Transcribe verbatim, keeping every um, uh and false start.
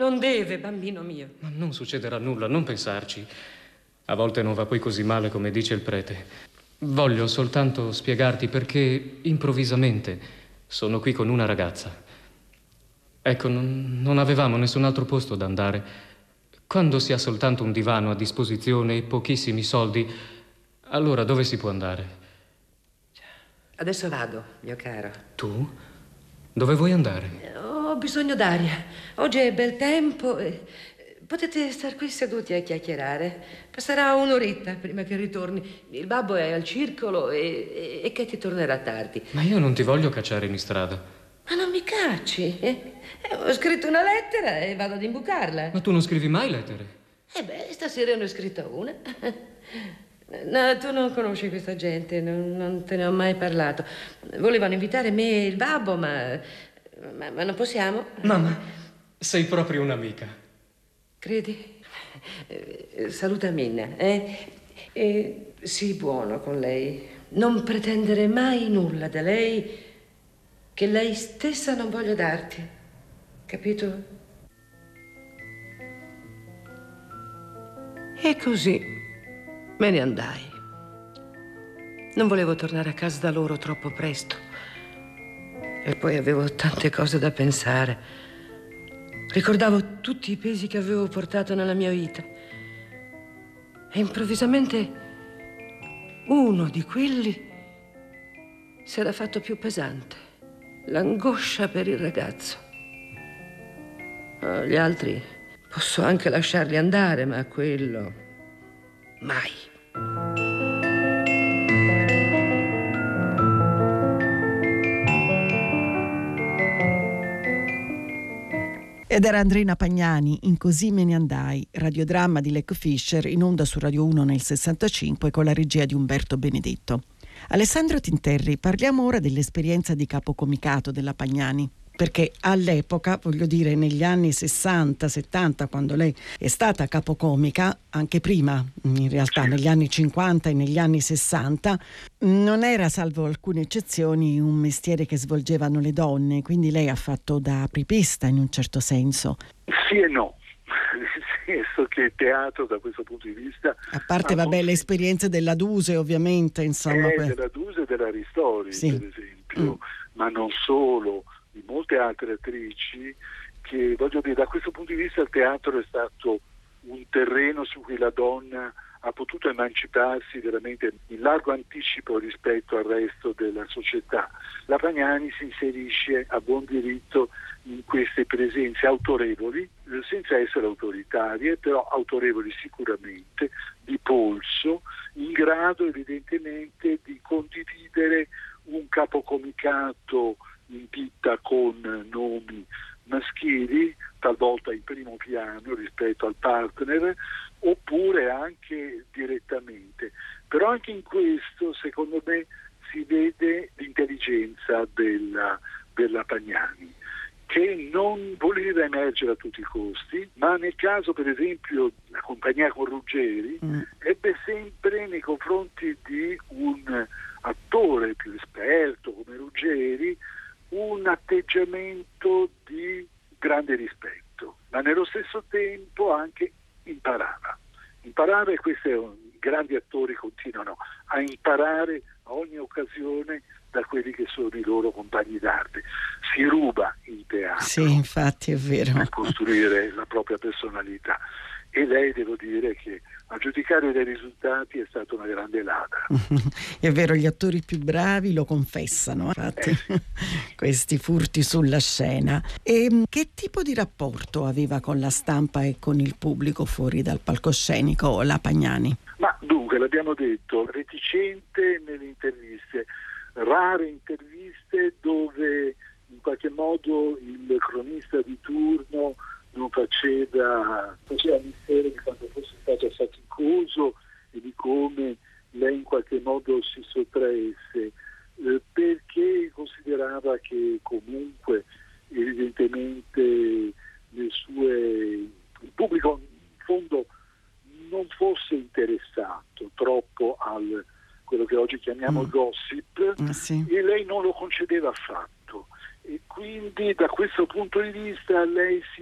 Non deve, bambino mio. Ma non succederà nulla, non pensarci. A volte non va poi così male come dice il prete. Voglio soltanto spiegarti perché improvvisamente sono qui con una ragazza. Ecco, non, non avevamo nessun altro posto da andare. Quando si ha soltanto un divano a disposizione e pochissimi soldi, allora dove si può andare? Adesso vado, mio caro. Tu? Dove vuoi andare? Ho bisogno d'aria. Oggi è bel tempo e potete star qui seduti a chiacchierare. Passerà un'oretta prima che ritorni. Il babbo è al circolo e, e Katie tornerà tardi. Ma io non ti voglio cacciare in strada. Ma non mi cacci. Eh? Ho scritto una lettera e vado ad imbucarla. Ma tu non scrivi mai lettere? Eh beh, stasera ne ho scritta una. No, tu non conosci questa gente, non, non te ne ho mai parlato. Volevano invitare me e il babbo, ma, ma, ma non possiamo. Mamma, sei proprio un'amica. Credi? Eh, saluta Minna, eh? E sii buono con lei. Non pretendere mai nulla da lei che lei stessa non voglia darti. Capito? E così me ne andai. Non volevo tornare a casa da loro troppo presto. E poi avevo tante cose da pensare. Ricordavo tutti i pesi che avevo portato nella mia vita. E improvvisamente uno di quelli si era fatto più pesante. L'angoscia per il ragazzo. Oh, gli altri posso anche lasciarli andare, ma quello mai. Ed era Andreina Pagnani in Così me ne andai, radiodramma di Lecco Fischer, in onda su Radio uno nel sessantacinque con la regia di Umberto Benedetto. Alessandro Tinterri, parliamo ora dell'esperienza di capocomicato della Pagnani. Perché all'epoca, voglio dire negli anni sessanta settanta, quando lei è stata capocomica, anche prima in realtà negli anni cinquanta e negli anni sessanta, non era, salvo alcune eccezioni, un mestiere che svolgevano le donne, quindi lei ha fatto da apripista in un certo senso. Sì e no, nel senso che il teatro da questo punto di vista... A parte, vabbè, molti... le esperienze della Duse ovviamente, insomma... Eh, que... della Duse e della Ristori, sì. per esempio, mm. ma non solo... di molte altre attrici che, voglio dire, da questo punto di vista il teatro è stato un terreno su cui la donna ha potuto emanciparsi veramente in largo anticipo rispetto al resto della società. La Pagnani si inserisce a buon diritto in queste presenze autorevoli, senza essere autoritarie, però autorevoli sicuramente, di polso, in grado evidentemente di condividere un capocomicato in ditta con nomi maschili, talvolta in primo piano rispetto al partner, oppure anche direttamente. Però anche in questo, secondo me, si vede l'intelligenza della, della Pagnani, che non voleva emergere a tutti i costi, ma nel caso, per esempio, la compagnia con Ruggeri, mm. ebbe sempre nei confronti di un attore più esperto come Ruggeri un atteggiamento di grande rispetto, ma nello stesso tempo anche imparava. Imparava, e questi grandi attori continuano a imparare a ogni occasione da quelli che sono i loro compagni d'arte. Si ruba il teatro. Sì, infatti è vero. Per costruire la propria personalità. E lei, devo dire che a giudicare dai risultati è stata una grande ladra. È vero, gli attori più bravi lo confessano, infatti, eh sì. Questi furti sulla scena. E che tipo di rapporto aveva con la stampa e con il pubblico fuori dal palcoscenico la Pagnani? Ma dunque, l'abbiamo detto, reticente nelle interviste, rare interviste dove in qualche modo il cronista di turno non faceva, faceva mistero di quanto fosse stato faticoso e di come lei in qualche modo si sottraesse, eh, perché considerava che comunque evidentemente le sue, il pubblico in fondo non fosse interessato troppo al quello che oggi chiamiamo mm. gossip, ah, sì. e lei non lo concedeva affatto. E quindi da questo punto di vista lei si